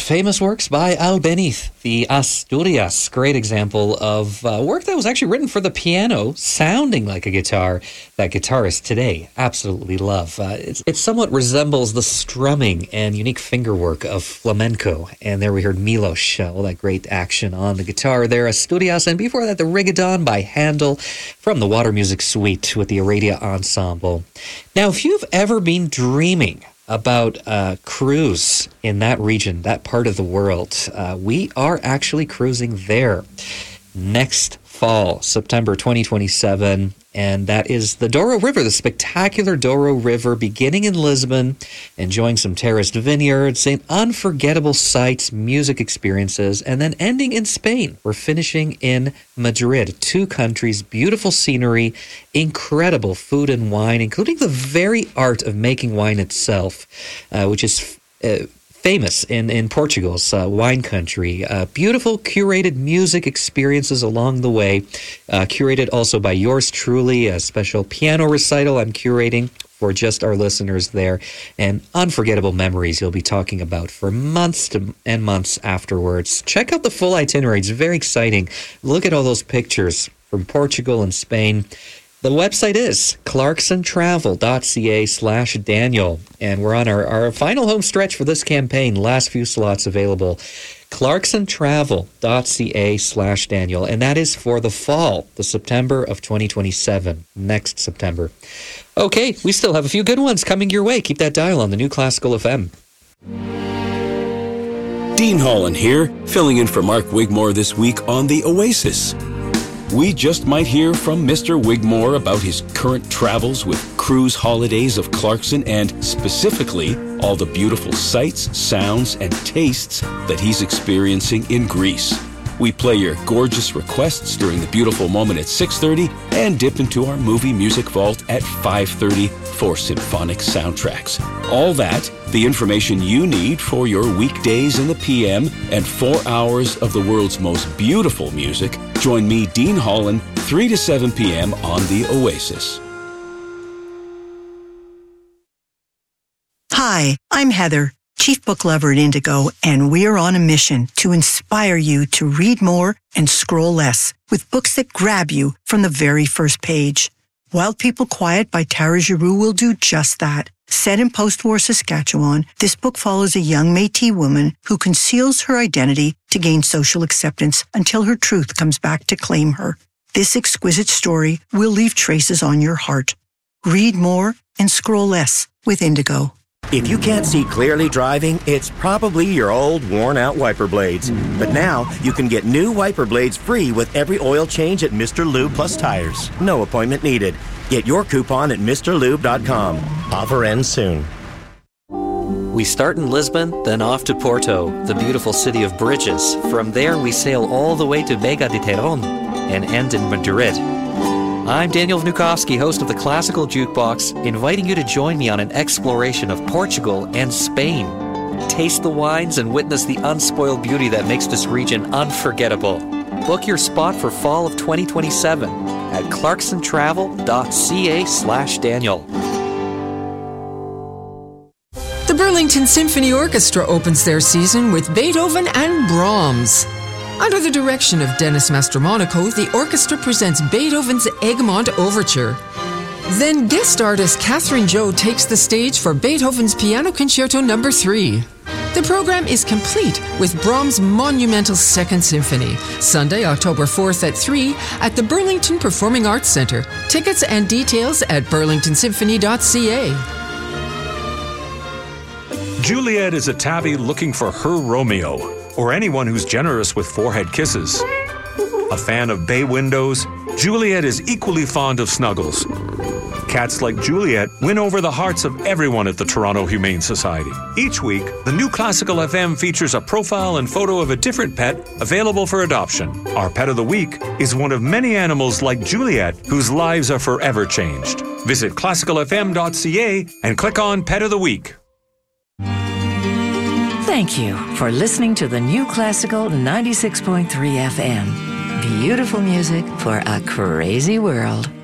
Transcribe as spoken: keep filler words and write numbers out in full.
famous works by Albéniz, the Asturias. Great example of uh, work that was actually written for the piano, sounding like a guitar that guitarists today absolutely love. Uh, it's, it somewhat resembles the strumming and unique fingerwork of flamenco. And there we heard Milos, uh, all that great action on the guitar there, Asturias. And before that, the Rigodon by Handel from the Water Music Suite with the Aradia Ensemble. Now, if you've ever been dreaming about a cruise in that region, that part of the world, uh, we are actually cruising there next fall, September twenty twenty-seven, and that is the Douro River, the spectacular Douro River, beginning in Lisbon, enjoying some terraced vineyards, and unforgettable sights, music experiences, and then ending in Spain. We're finishing in Madrid, two countries, beautiful scenery, incredible food and wine, including the very art of making wine itself, uh, which is uh, famous in, in Portugal's uh, wine country. Uh, beautiful curated music experiences along the way, uh, curated also by yours truly, a special piano recital I'm curating for just our listeners there, and unforgettable memories you'll be talking about for months to, and months afterwards. Check out the full itinerary. It's very exciting. Look at all those pictures from Portugal and Spain. The website is clarksontravel.ca slash Daniel. And we're on our, our final home stretch for this campaign. Last few slots available. clarksontravel.ca slash Daniel. And that is for the fall, the September of twenty twenty-seven, next September. Okay, we still have a few good ones coming your way. Keep that dial on the New Classical F M. Dean Holland here, filling in for Mark Wigmore this week on The Oasis. We just might hear from Mister Wigmore about his current travels with Cruise Holidays of Clarkson and specifically all the beautiful sights, sounds, and tastes that he's experiencing in Greece. We play your gorgeous requests during the beautiful moment at six thirty and dip into our movie music vault at five thirty for symphonic soundtracks. All that, the information you need for your weekdays in the P M and four hours of the world's most beautiful music. Join me, Dean Holland, three to seven p.m. on The Oasis. Hi, I'm Heather, Chief Book Lover at Indigo, and we're on a mission to inspire you to read more and scroll less with books that grab you from the very first page. Wild People Quiet by Tara Giroux will do just that. Set in post-war Saskatchewan, this book follows a young Métis woman who conceals her identity to gain social acceptance until her truth comes back to claim her. This exquisite story will leave traces on your heart. Read more and scroll less with Indigo. If you can't see clearly driving, it's probably your old, worn-out wiper blades. But now, you can get new wiper blades free with every oil change at Mister Lube Plus Tires. No appointment needed. Get your coupon at Mr Lube dot com. Offer ends soon. We start in Lisbon, then off to Porto, the beautiful city of bridges. From there, we sail all the way to Vega de Terón and end in Madrid. I'm Daniel Vnukovsky, host of the Classical Jukebox, inviting you to join me on an exploration of Portugal and Spain. Taste the wines and witness the unspoiled beauty that makes this region unforgettable. Book your spot for fall of twenty twenty-seven at clarksontravel.ca slash Daniel. The Burlington Symphony Orchestra opens their season with Beethoven and Brahms. Under the direction of Dennis Mastromonaco, the orchestra presents Beethoven's Egmont Overture. Then guest artist Catherine Joe takes the stage for Beethoven's Piano Concerto Number three. The program is complete with Brahms' monumental Second Symphony, Sunday, October fourth at three at the Burlington Performing Arts Center. Tickets and details at burlington symphony dot c a. Juliet is a tabby looking for her Romeo, or anyone who's generous with forehead kisses. A fan of bay windows, Juliet is equally fond of snuggles. Cats like Juliet win over the hearts of everyone at the Toronto Humane Society. Each week, the New Classical F M features a profile and photo of a different pet available for adoption. Our Pet of the Week is one of many animals like Juliet whose lives are forever changed. Visit classical f m dot c a and click on Pet of the Week. Thank you for listening to the New Classical ninety-six point three F M. Beautiful music for a crazy world.